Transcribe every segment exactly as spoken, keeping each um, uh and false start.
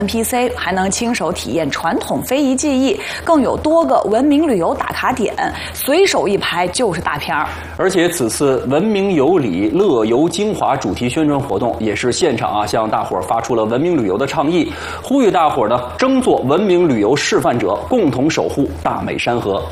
N P C 还能亲手体验传统非遗技艺，更有多个文明旅游打卡点，随手一拍就是大片儿。 而且此次文明有礼，乐游精华主题宣传活动也是现场啊，向大伙儿发出了文明旅游的倡议，呼吁大伙儿呢争做文明旅游示范者，共同守护大美山河。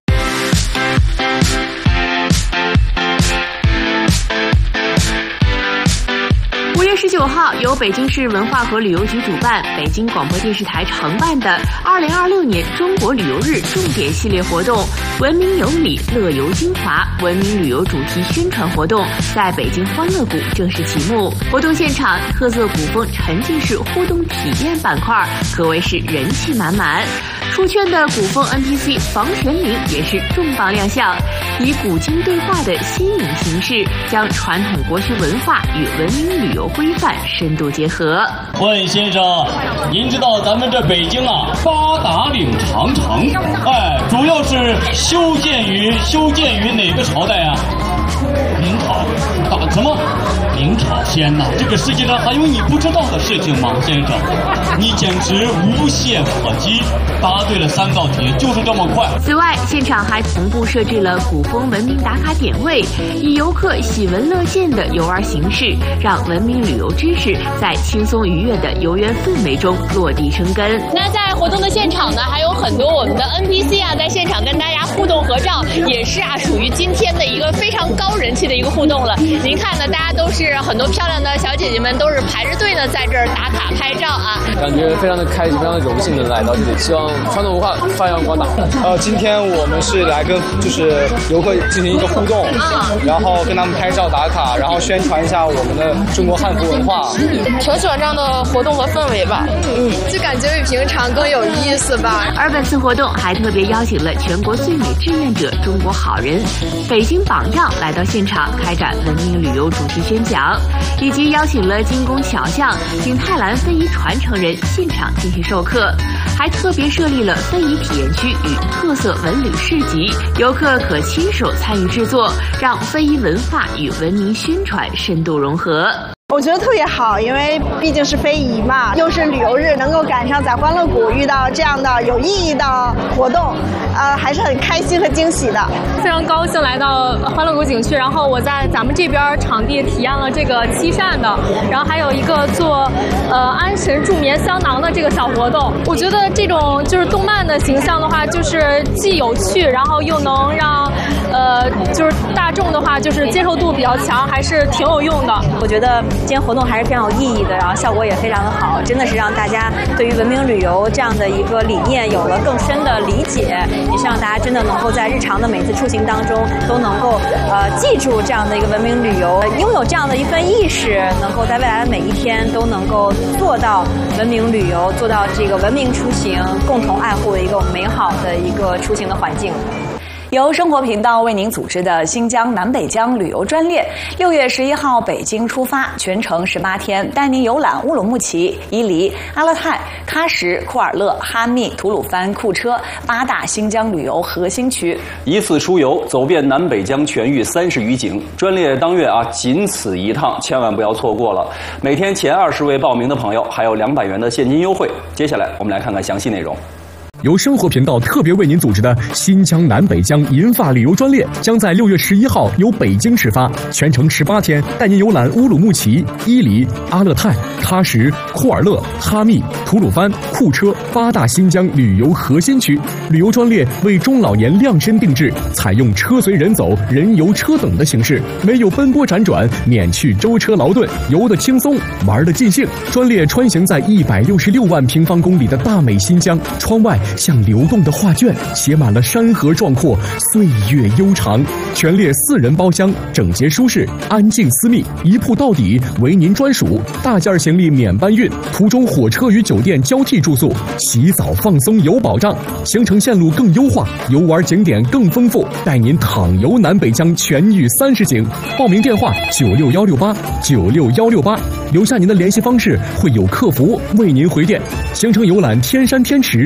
十九号，由北京市文化和旅游局主办，北京广播电视台承办的二零二六年中国旅游日重点系列活动“文明有礼，乐游精华”文明旅游主题宣传活动在北京欢乐谷正式启幕。活动现场，特色古风沉浸式互动体验板块可谓是人气满满。出圈的古风 N P C 房玄龄也是重磅亮相，以古今对话的新颖形式，将传统国学文化与文明旅游规范深度结合。 问先生，您知道咱们这北京啊，八达岭长城，哎，主要是修建于修建于哪个朝代啊？明朝。打什么？明朝？天哪，这个世界上还有你不知道的事情吗，先生？你简直无懈可击，答对了三道题，就是这么快。 此外，现场还同步设置了古风文明打卡点位，以游客喜闻乐见的游玩形式，让文明旅游知识在轻松愉悦的游园氛围中落地生根。 那在活动的现场呢，还有很多我们的 N P C 啊，在现场跟大家互动合照，也是啊，属于今天的一个非常高人气的一个互动了。您看呢，大家都是很多漂亮的小姐姐们，都是排着队呢，在这儿打卡拍照啊， 感觉非常的开心，非常的荣幸的来到这里，希望传统文化发扬光大。 呃，今天我们是来跟就是游客进行一个互动，然后跟他们拍照打卡，然后宣传一下我们的中国汉服文化。 挺喜欢这样的活动和氛围吧，嗯，就感觉比平常更有意思吧。 而本次活动还特别邀请了全国最美志愿者中国好人、北京榜样来到现场开展文明旅游主题宣讲，以及邀请了金工巧匠、景泰蓝非遗传承人现场进行授课，还特别设立了非遗体验区与特色文旅市集，游客可亲手参与制作，让非遗文化与文明宣传深度融合。 我觉得特别好，因为毕竟是非遗嘛，又是旅游日，能够赶上在欢乐谷遇到这样的有意义的活动，呃，还是很开心和惊喜的。 非常高兴来到欢乐谷景区，然后我在咱们这边场地体验了这个漆扇的，然后还有一个做呃安神助眠香囊的这个小活动。我觉得这种就是动漫的形象的话，就是既有趣，然后又能让呃就是大众的话就是接受度比较强，还是挺有用的。 我觉得今天活动还是非常有意义的，然后效果也非常的好，真的是让大家对于文明旅游这样的一个理念有了更深的理解，也是让大家真的能够在日常的每次出行当中都能够呃记住这样的一个文明旅游，拥有这样的一份意识，能够在未来的每一天都能够做到文明旅游，做到这个文明出行，共同爱护一个美好的一个出行的环境。 由生活频道为您组织的新疆南北疆旅游专列，六月十一号北京出发，全程十八天，带您游览乌鲁木齐、伊犁、阿勒泰、喀什、库尔勒、哈密、吐鲁番、库车八大新疆旅游核心区。 一次出游，走遍南北疆全域三十余景，专列当月啊，仅此一趟，千万不要错过了。每天前二十位报名的朋友还有两百元的现金优惠。接下来我们来看看详细内容。 由生活频道特别为您组织的新疆南北疆银发旅游专列，将在六月十一号由北京出发，全程十八天，带您游览乌鲁木齐、伊犁、阿勒泰、喀什、库尔勒、哈密、吐鲁番、库车八大新疆旅游核心区。旅游专列为中老年量身定制，采用车随人走、人游车等的形式，没有奔波辗转，免去舟车劳顿，游得轻松，玩得尽兴。专列穿行在一百六十六万平方公里的大美新疆，窗外像流动的画卷，写满了山河壮阔，岁月悠长。全列四人包厢，整洁舒适，安静私密，一铺到底，为您专属。大件行李免搬运，途中火车与酒店交替住宿，洗澡放松有保障。行程线路更优化，游玩景点更丰富，带您淌游南北疆全域三十景。报名电话九六幺六八九六幺六八，留下您的联系方式，会有客服为您回电。行程游览天山天池，看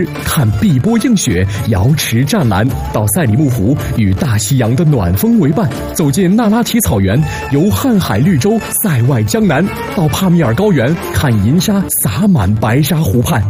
碧波映雪，瑶池湛蓝；到赛里木湖，与大西洋的暖风为伴；走进那拉提草原，游瀚海绿洲，塞外江南；到帕米尔高原，看银沙洒满白沙湖畔。